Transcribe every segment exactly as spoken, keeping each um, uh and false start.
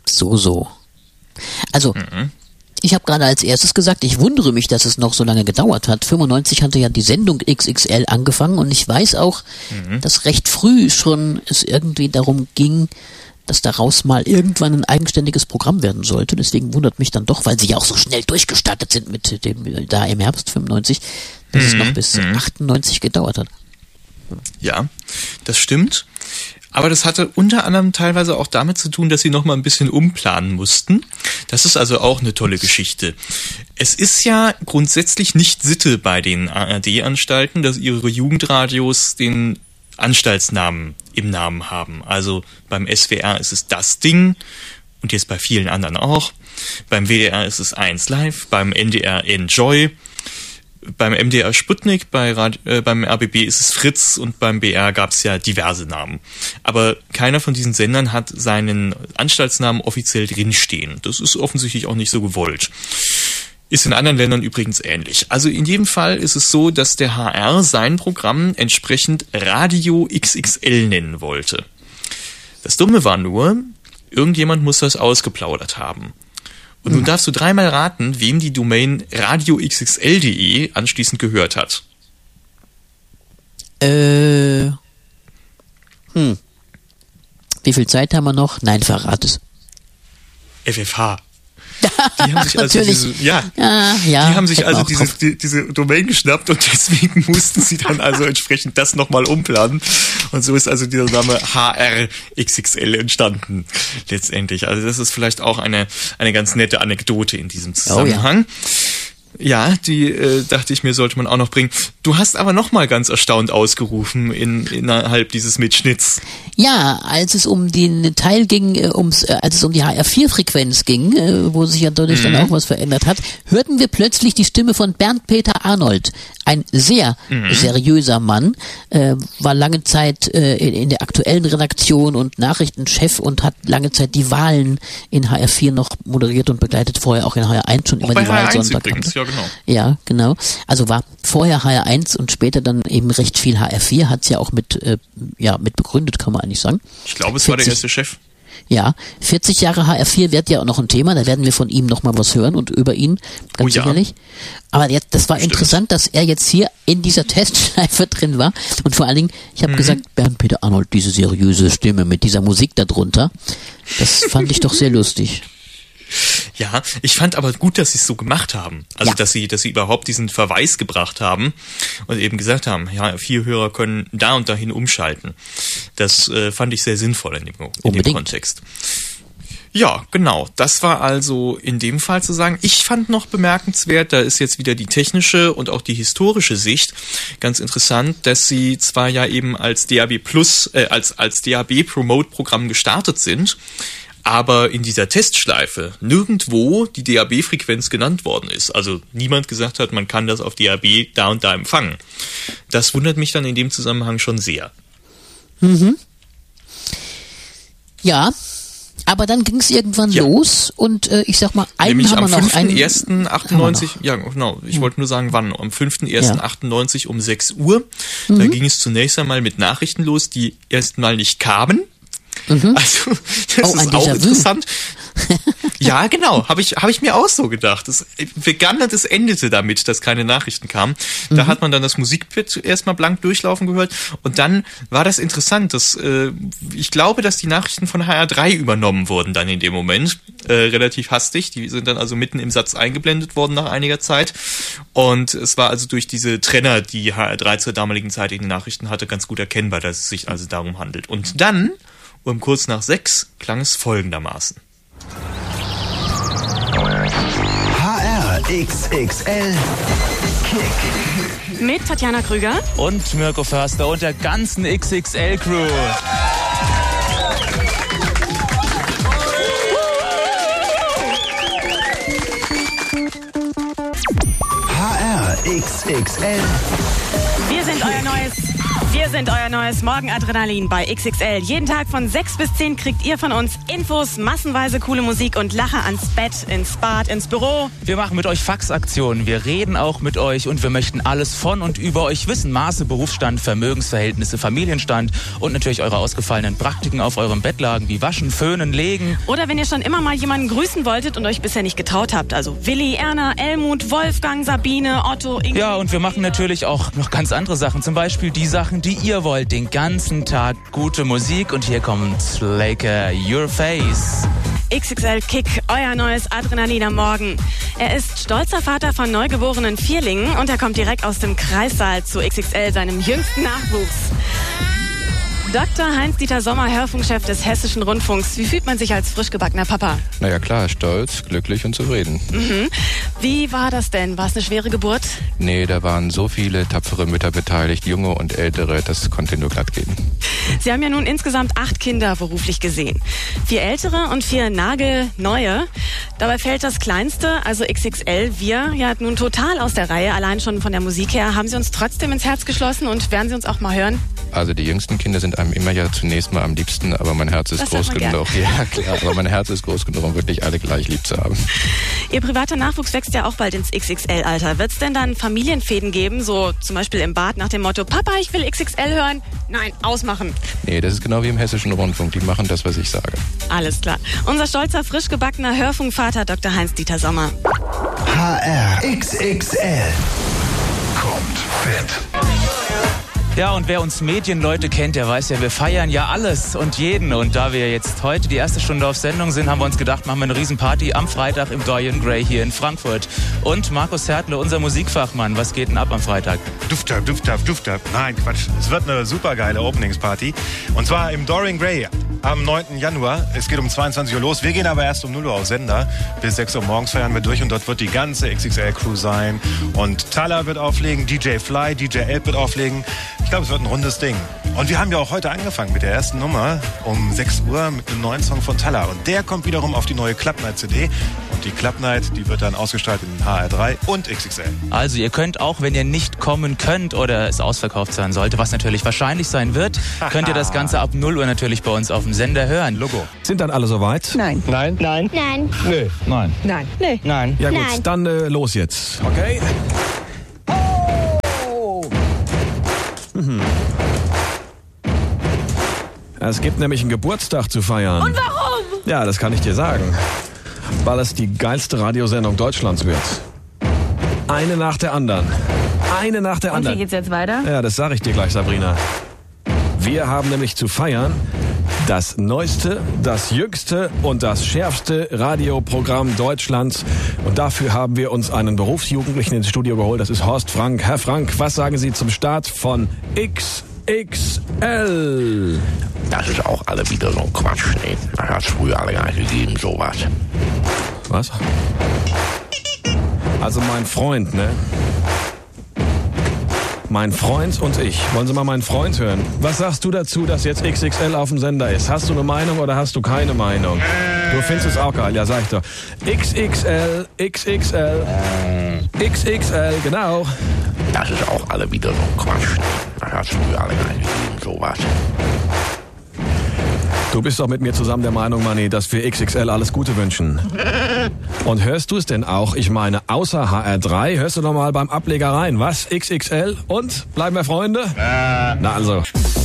So, so. Also, mhm. ich habe gerade als erstes gesagt, ich wundere mich, dass es noch so lange gedauert hat. fünfundneunzig hatte ja die Sendung X X L angefangen und ich weiß auch, mhm. dass recht früh schon es irgendwie darum ging, dass daraus mal irgendwann ein eigenständiges Programm werden sollte. Deswegen wundert mich dann doch, weil sie ja auch so schnell durchgestartet sind mit dem da im Herbst fünfundneunzig, dass mhm. es noch bis mhm. achtundneunzig gedauert hat. Ja, das stimmt. Aber das hatte unter anderem teilweise auch damit zu tun, dass sie noch mal ein bisschen umplanen mussten. Das ist also auch eine tolle Geschichte. Es ist ja grundsätzlich nicht Sitte bei den A R D-Anstalten, dass ihre Jugendradios den Anstaltsnamen im Namen haben. Also beim S W R ist es Das Ding und jetzt bei vielen anderen auch. Beim W D R ist es eins Live, beim N D R Enjoy. Beim M D R Sputnik, bei Radio, äh, beim R B B ist es Fritz und beim B R gab es ja diverse Namen. Aber keiner von diesen Sendern hat seinen Anstaltsnamen offiziell drinstehen. Das ist offensichtlich auch nicht so gewollt. Ist in anderen Ländern übrigens ähnlich. Also in jedem Fall ist es so, dass der H R sein Programm entsprechend Radio X X L nennen wollte. Das Dumme war nur, irgendjemand muss das ausgeplaudert haben. Und nun darfst du dreimal raten, wem die Domain radio x x l punkt de anschließend gehört hat. Äh. Hm. Wie viel Zeit haben wir noch? Nein, verrat es. F F H. Die haben sich also Natürlich. diese, ja, ja, ja, die haben sich also diese, die, diese Domain geschnappt und deswegen mussten sie dann also entsprechend das nochmal umplanen. Und so ist also dieser Name H R X X L entstanden, letztendlich. Also das ist vielleicht auch eine, eine ganz nette Anekdote in diesem Zusammenhang. Oh, ja. Ja, die äh, dachte ich mir, sollte man auch noch bringen. Du hast aber noch mal ganz erstaunt ausgerufen in, innerhalb dieses Mitschnitts. Ja, als es um den Teil ging, äh, ums, äh, als es um die H R vier Frequenz ging, äh, wo sich ja dadurch mhm. dann auch was verändert hat, hörten wir plötzlich die Stimme von Bernd Peter Arnold. Ein sehr mhm. seriöser Mann, äh, war lange Zeit äh, in, in der aktuellen Redaktion und Nachrichtenchef und hat lange Zeit die Wahlen in H R vier noch moderiert und begleitet, vorher auch in H R eins schon auch immer die Wahlsonntag. Ja, genau. Ja, genau. Also war vorher H R eins und später dann eben recht viel H R vier, hat es ja auch mit, äh, ja, mit begründet, kann man eigentlich sagen. Ich glaube, es vierzig, war der erste Chef. Ja, vierzig Jahre H R vier wird ja auch noch ein Thema, da werden wir von ihm nochmal was hören und über ihn, ganz oh, ja. sicherlich. Aber jetzt, das war Stimmt. interessant, dass er jetzt hier in dieser Testschleife drin war und vor allen Dingen, ich habe mhm. gesagt, Bernd Peter Arnold, diese seriöse Stimme mit dieser Musik da drunter, das fand ich doch sehr lustig. Ja, ich fand aber gut, dass sie es so gemacht haben. Also, ja. dass sie, dass sie überhaupt diesen Verweis gebracht haben und eben gesagt haben, ja, vier Hörer können da und dahin umschalten. Das äh, fand ich sehr sinnvoll in dem, in dem Kontext. Ja, genau. Das war also in dem Fall zu sagen. Ich fand noch bemerkenswert, da ist jetzt wieder die technische und auch die historische Sicht ganz interessant, dass sie zwar ja eben als D A B Plus, äh, als, als D A B-Promote-Programm gestartet sind, aber in dieser Testschleife nirgendwo die D A B-Frequenz genannt worden ist. Also niemand gesagt hat, man kann das auf D A B da und da empfangen. Das wundert mich dann in dem Zusammenhang schon sehr. Mhm. Ja, aber dann ging es irgendwann ja. los und äh, ich sag mal, einen Nämlich haben wir am noch. fünften ersten achtundneunzig, ja genau, ich hm. wollte nur sagen wann, am fünften ersten achtundneunzig um sechs Uhr. Mhm. Da ging es zunächst einmal mit Nachrichten los, die erstmal nicht kamen. Mhm. Also das oh, ist auch interessant. Ja, genau, habe ich habe ich mir auch so gedacht. Es begann und es endete damit, dass keine Nachrichten kamen. Da mhm. hat man dann das Musikbit erstmal blank durchlaufen gehört und dann war das interessant, dass äh, ich glaube, dass die Nachrichten von H R drei übernommen wurden dann in dem Moment, äh, relativ hastig. Die sind dann also mitten im Satz eingeblendet worden nach einiger Zeit und es war also durch diese Trenner, die H R drei zur damaligen Zeit in den Nachrichten hatte, ganz gut erkennbar, dass es sich also darum handelt. Und dann um kurz nach sechs klang es folgendermaßen. H R X X L Kick. Mit Tatjana Krüger und Mirko Förster und der ganzen X X L-Crew. H R X X L. Wir sind euer neues, wir Wir sind euer neues Morgenadrenalin bei X X L. Jeden Tag von sechs bis zehn kriegt ihr von uns Infos, massenweise coole Musik und Lacher ans Bett, ins Bad, ins Büro. Wir machen mit euch Faxaktionen, wir reden auch mit euch und wir möchten alles von und über euch wissen. Maße, Berufsstand, Vermögensverhältnisse, Familienstand und natürlich eure ausgefallenen Praktiken auf eurem Bettlaken wie Waschen, Föhnen, Legen. Oder wenn ihr schon immer mal jemanden grüßen wolltet und euch bisher nicht getraut habt. Also Willi, Erna, Elmut, Wolfgang, Sabine, Otto, Ingrid. Ja, und wir machen natürlich auch noch ganz andere Sachen. Zum Beispiel die Sachen, die ihr wollt. Den ganzen Tag gute Musik. Und hier kommt Laker, Your Face. X X L Kick, euer neues Adrenalin am Morgen. Er ist stolzer Vater von neugeborenen Vierlingen und er kommt direkt aus dem Kreissaal zu X X L, seinem jüngsten Nachwuchs. Doktor Heinz-Dieter Sommer, Hörfunkchef des Hessischen Rundfunks. Wie fühlt man sich als frisch gebackener Papa? Naja klar, stolz, glücklich und zufrieden. Mhm. Wie war das denn? War es eine schwere Geburt? Nee, da waren so viele tapfere Mütter beteiligt, junge und ältere, das konnte nur glatt gehen. Sie haben ja nun insgesamt acht Kinder beruflich gesehen. Vier ältere und vier nagelneue. Dabei fällt das Kleinste, also X X L, wir, ja nun total aus der Reihe, allein schon von der Musik her. Haben Sie uns trotzdem ins Herz geschlossen und werden Sie uns auch mal hören? Also die jüngsten Kinder sind einem immer ja zunächst mal am liebsten, aber mein Herz ist das groß genug. Ja klar, aber mein Herz ist groß genug, um wirklich alle gleich lieb zu haben. Ihr privater Nachwuchs wächst ja auch bald ins X X L-Alter. Wird es denn dann Familienfäden geben, so zum Beispiel im Bad nach dem Motto, Papa, ich will X X L hören? Nein, ausmachen. Nee, das ist genau wie im Hessischen Rundfunk, die machen das, was ich sage. Alles klar. Unser stolzer, frisch gebackener Hörfunkvater Doktor Heinz-Dieter Sommer. H R X X L kommt fit. Ja, und wer uns Medienleute kennt, der weiß ja, wir feiern ja alles und jeden. Und da wir jetzt heute die erste Stunde auf Sendung sind, haben wir uns gedacht, machen wir eine Riesenparty am Freitag im Dorian Gray hier in Frankfurt. Und Markus Hertle, unser Musikfachmann, was geht denn ab am Freitag? Duftab, Duftab, Duftab. Nein, Quatsch. Es wird eine supergeile Openingsparty. Und zwar im Dorian Gray am neunten Januar. Es geht um zweiundzwanzig Uhr los. Wir gehen aber erst um null Uhr auf Sender. Bis sechs Uhr morgens feiern wir durch und dort wird die ganze X X L-Crew sein. Und Thaler wird auflegen, D J Fly, D J Elb wird auflegen. Ich glaube, es wird ein rundes Ding. Und wir haben ja auch heute angefangen mit der ersten Nummer um sechs Uhr mit einem neuen Song von Thaler. Und der kommt wiederum auf die neue Club Night C D. Und die Club Night, die wird dann ausgestrahlt in H R drei und X X L. Also ihr könnt auch, wenn ihr nicht kommen könnt oder es ausverkauft sein sollte, was natürlich wahrscheinlich sein wird, könnt ihr das Ganze ab null Uhr natürlich bei uns auf dem Sender hören. Logo. Sind dann alle soweit? Nein. Nein? Nein. Nein. Nö. Nein. Nein. Nee. Nein. Ja gut, Nein. dann äh, los jetzt. Okay? Oh. Mhm. Es gibt nämlich einen Geburtstag zu feiern. Und warum? Ja, das kann ich dir sagen. Weil es die geilste Radiosendung Deutschlands wird. Eine nach der anderen. Eine nach der Und anderen. wie geht's jetzt weiter? Ja, das sage ich dir gleich, Sabrina. Wir haben nämlich zu feiern das neueste, das jüngste und das schärfste Radioprogramm Deutschlands. Und dafür haben wir uns einen Berufsjugendlichen ins Studio geholt. Das ist Horst Frank. Herr Frank, was sagen Sie zum Start von X X L? Das ist auch alle wieder so ein Quatsch. Nee, das hat es früher alle gar nicht gegeben, sowas. Was? Also mein Freund, ne? Mein Freund und ich. Wollen Sie mal meinen Freund hören? Was sagst du dazu, dass jetzt X X L auf dem Sender ist? Hast du eine Meinung oder hast du keine Meinung? Du findest es auch geil, ja sag ich doch. X X L, X X L, X X L, genau. Das ist auch alle wieder so ein Quatsch. Nee, das hat es früher alle gar nicht gegeben, sowas. Du bist doch mit mir zusammen der Meinung, Manni, dass wir X X L alles Gute wünschen. Und hörst du es denn auch? Ich meine, außer H R drei, hörst du doch mal beim Ableger rein. Was? X X L? Und? Bleiben wir Freunde? Äh. Na also.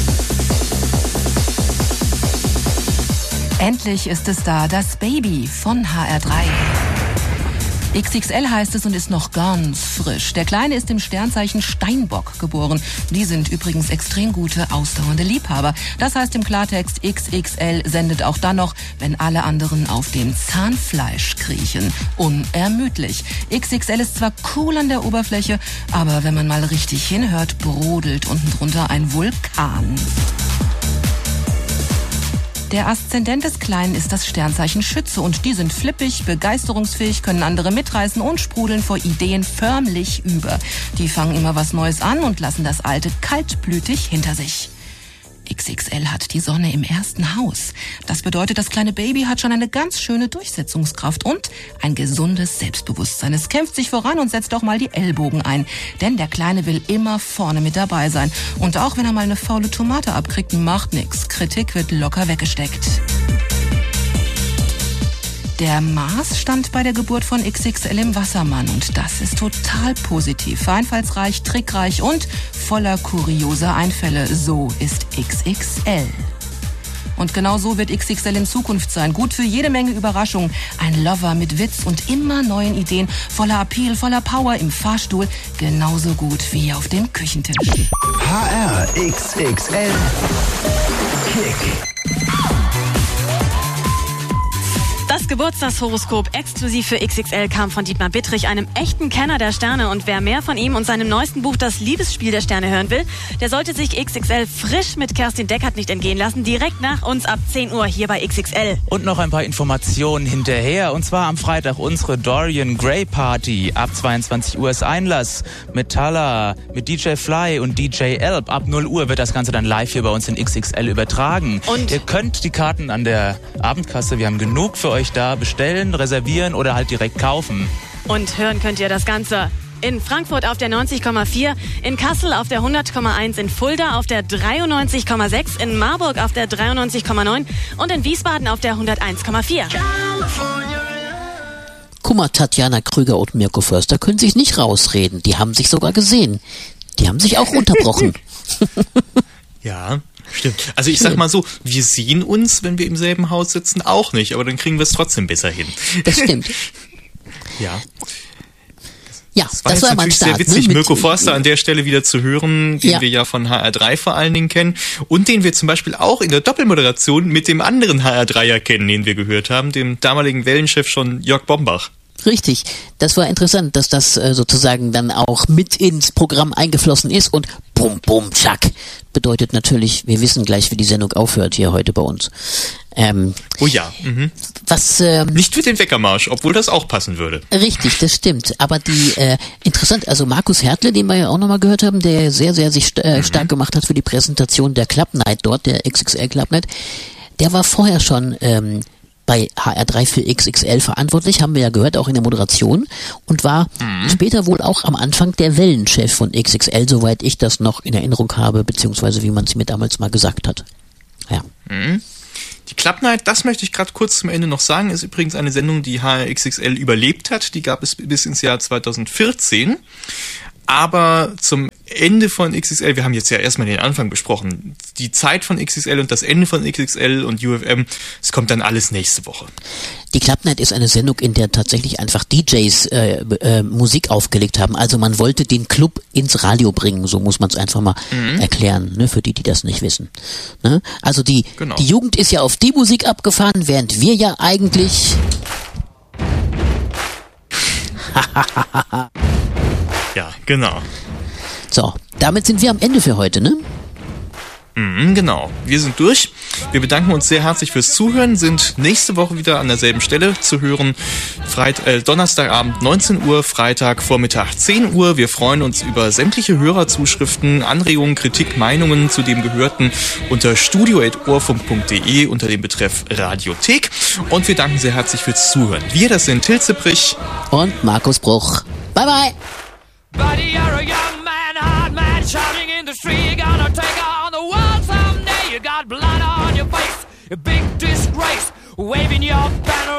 Endlich ist es da, das Baby von H R drei. X X L heißt es und ist noch ganz frisch. Der Kleine ist im Sternzeichen Steinbock geboren. Die sind übrigens extrem gute, ausdauernde Liebhaber. Das heißt im Klartext, X X L sendet auch dann noch, wenn alle anderen auf dem Zahnfleisch kriechen. Unermüdlich. X X L ist zwar cool an der Oberfläche, aber wenn man mal richtig hinhört, brodelt unten drunter ein Vulkan. Der Aszendent des Kleinen ist das Sternzeichen Schütze und die sind flippig, begeisterungsfähig, können andere mitreißen und sprudeln vor Ideen förmlich über. Die fangen immer was Neues an und lassen das Alte kaltblütig hinter sich. X X L hat die Sonne im ersten Haus. Das bedeutet, das kleine Baby hat schon eine ganz schöne Durchsetzungskraft und ein gesundes Selbstbewusstsein. Es kämpft sich voran und setzt auch mal die Ellbogen ein. Denn der Kleine will immer vorne mit dabei sein. Und auch wenn er mal eine faule Tomate abkriegt, macht nix. Kritik wird locker weggesteckt. Der Mars stand bei der Geburt von X X L im Wassermann und das ist total positiv, einfallsreich, trickreich und voller kurioser Einfälle. So ist X X L. Und genau so wird X X L in Zukunft sein. Gut für jede Menge Überraschungen. Ein Lover mit Witz und immer neuen Ideen. Voller Appeal, voller Power im Fahrstuhl. Genauso gut wie auf dem Küchentisch. H R X X L Kick. Das Geburtstagshoroskop exklusiv für X X L kam von Dietmar Bittrich, einem echten Kenner der Sterne. Und wer mehr von ihm und seinem neuesten Buch Das Liebesspiel der Sterne hören will, der sollte sich X X L frisch mit Kerstin Deckert nicht entgehen lassen. Direkt nach uns ab zehn Uhr hier bei X X L. Und noch ein paar Informationen hinterher. Und zwar am Freitag unsere Dorian Gray Party. Ab zweiundzwanzig Uhr ist Einlass mit Talla, mit D J Fly und D J Elb. Ab null Uhr wird das Ganze dann live hier bei uns in X X L übertragen. Und ihr könnt die Karten an der Abendkasse, wir haben genug für euch da, bestellen, reservieren oder halt direkt kaufen. Und hören könnt ihr das Ganze in Frankfurt auf der neunzig Komma vier, in Kassel auf der hundert Komma eins, in Fulda auf der dreiundneunzig Komma sechs, in Marburg auf der dreiundneunzig Komma neun und in Wiesbaden auf der hunderteins Komma vier. Guck mal, Tatjana Krüger und Mirko Förster können sich nicht rausreden. Die haben sich sogar gesehen. Die haben sich auch unterbrochen. Ja, stimmt. Also ich sag mal so, wir sehen uns, wenn wir im selben Haus sitzen, auch nicht, aber dann kriegen wir es trotzdem besser hin. Das stimmt. Ja. Ja, das war, das jetzt war natürlich mein Start, sehr witzig, ne? Mirko Forster an der Stelle wieder zu hören, den ja. wir ja von H R drei vor allen Dingen kennen und den wir zum Beispiel auch in der Doppelmoderation mit dem anderen H R dreier kennen, den wir gehört haben, dem damaligen Wellenchef schon Jörg Bombach. Richtig, das war interessant, dass das äh, sozusagen dann auch mit ins Programm eingeflossen ist und bum, bum, tschack, bedeutet natürlich, wir wissen gleich, wie die Sendung aufhört hier heute bei uns. Ähm, oh ja. Mhm. Was, ähm, Nicht für den Weckermarsch, obwohl das auch passen würde. Richtig, das stimmt. Aber die, äh, interessant, also Markus Hertle, den wir ja auch nochmal gehört haben, der sehr, sehr sich st- äh, mhm. stark gemacht hat für die Präsentation der Club Night dort, der X X L Club Night, der war vorher schon, ähm, bei H R drei für X X L verantwortlich, haben wir ja gehört, auch in der Moderation und war mhm. später wohl auch am Anfang der Wellenchef von X X L, soweit ich das noch in Erinnerung habe, beziehungsweise wie man es mir damals mal gesagt hat. Ja. Mhm. Die Club Night, das möchte ich gerade kurz zum Ende noch sagen, ist übrigens eine Sendung, die H R X X L überlebt hat. Die gab es bis ins Jahr zweitausendvierzehn. Aber zum Ende von X X L, wir haben jetzt ja erstmal den Anfang besprochen, die Zeit von X X L und das Ende von X X L und U F M, es kommt dann alles nächste Woche. Die Club Night ist eine Sendung, in der tatsächlich einfach D Js äh, äh, Musik aufgelegt haben. Also man wollte den Club ins Radio bringen, so muss man es einfach mal mhm. erklären, ne, für die, die das nicht wissen. Ne? Also die, genau. die Jugend ist ja auf die Musik abgefahren, während wir ja eigentlich... Ja, genau. So, damit sind wir am Ende für heute, ne? Mhm, genau. Wir sind durch. Wir bedanken uns sehr herzlich fürs Zuhören, sind nächste Woche wieder an derselben Stelle zu hören. Freit- äh, Donnerstagabend neunzehn Uhr, Freitag Vormittag zehn Uhr. Wir freuen uns über sämtliche Hörerzuschriften, Anregungen, Kritik, Meinungen zu dem Gehörten unter studio at ohrfunk punkt de unter dem Betreff Radiothek. Und wir danken sehr herzlich fürs Zuhören. Wir, das sind Till Zipprich und Markus Bruch. Bye, bye! Buddy, you're a young man, hard man, shouting in the street. You're gonna take on the world someday. You got blood on your face, a big disgrace, waving your banner